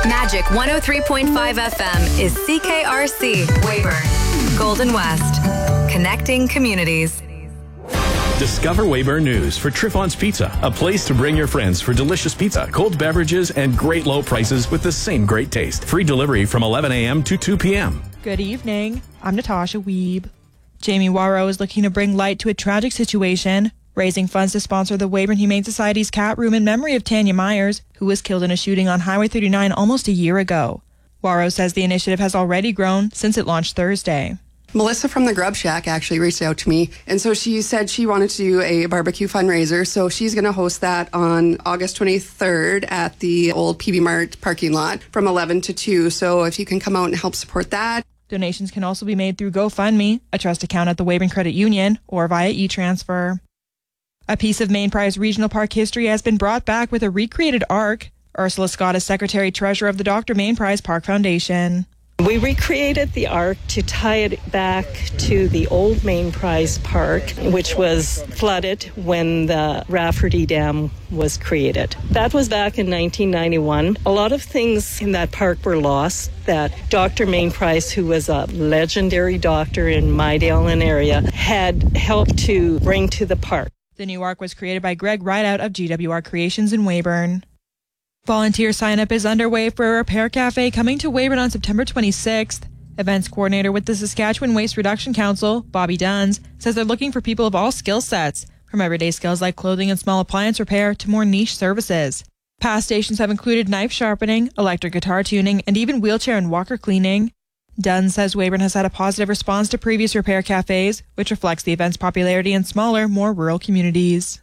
Magic 103.5 FM is CKRC, Weyburn, Golden West, connecting communities. Discover Weyburn News for Triffon's Pizza, a place to bring your friends for delicious pizza, cold beverages, and great low prices with the same great taste. Free delivery from 11 a.m. to 2 p.m. Good evening. I'm Natasha Wiebe. Jamie Warrow is looking to bring light to a tragic situation, raising funds to sponsor the Weyburn Humane Society's Cat Room in memory of Tanya Myers, who was killed in a shooting on Highway 39 almost a year ago. Warrow says the initiative has already grown since it launched Thursday. Melissa from the Grub Shack actually reached out to me, and so she said she wanted to do a barbecue fundraiser, so she's going to host that on August 23rd at the old PB Mart parking lot from 11 to 2, so if you can come out and help support that. Donations can also be made through GoFundMe, a trust account at the Weyburn Credit Union, or via e-transfer. A piece of Main Prize Regional Park history has been brought back with a recreated ark. Ursula Scott is Secretary-Treasurer of the Dr. Main Prize Park Foundation. We recreated the ark to tie it back to the old Main Prize Park, which was flooded when the Rafferty Dam was created. That was back in 1991. A lot of things in that park were lost that Dr. Main Price, who was a legendary doctor in Mydale and area, had helped to bring to the park. The new ark was created by Greg Rideout of GWR Creations in Weyburn. Volunteer sign-up is underway for a repair cafe coming to Weyburn on September 26th. Events coordinator with the Saskatchewan Waste Reduction Council, Bobby Duns, says they're looking for people of all skill sets, from everyday skills like clothing and small appliance repair to more niche services. Past stations have included knife sharpening, electric guitar tuning, and even wheelchair and walker cleaning. Duns says Weyburn has had a positive response to previous repair cafes, which reflects the event's popularity in smaller, more rural communities.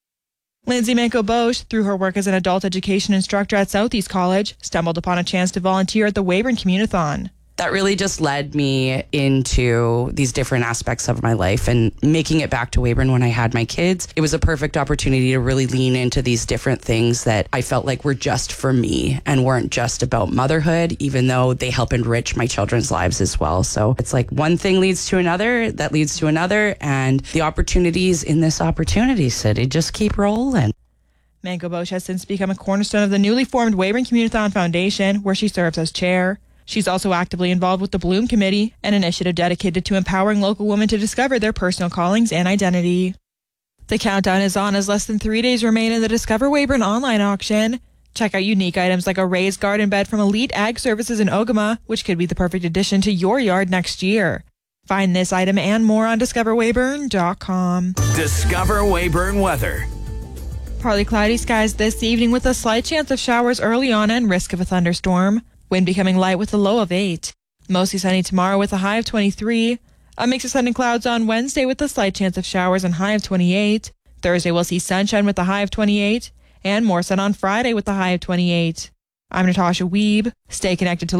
Lindsay Manco-Bosch, through her work as an adult education instructor at Southeast College, stumbled upon a chance to volunteer at the Weyburn Communithon. That really just led me into these different aspects of my life, and making it back to Weyburn when I had my kids. It was a perfect opportunity to really lean into these different things that I felt like were just for me and weren't just about motherhood, even though they help enrich my children's lives as well. So it's like one thing leads to another, that leads to another, and the opportunities in this opportunity city just keep rolling. Manco-Bosch has since become a cornerstone of the newly formed Weyburn Communithon Foundation, where she serves as chair. She's also actively involved with the Bloom Committee, an initiative dedicated to empowering local women to discover their personal callings and identity. The countdown is on as less than 3 days remain in the Discover Weyburn online auction. Check out unique items like a raised garden bed from Elite Ag Services in Ogama, which could be the perfect addition to your yard next year. Find this item and more on discoverweyburn.com. Discover Weyburn weather. Partly cloudy skies this evening with a slight chance of showers early on and risk of a thunderstorm. Wind becoming light with a low of 8. Mostly sunny tomorrow with a high of 23. A mix of sun and clouds on Wednesday with a slight chance of showers and high of 28. Thursday we'll see sunshine with a high of 28. And more sun on Friday with a high of 28. I'm Natasha Wiebe. Stay connected to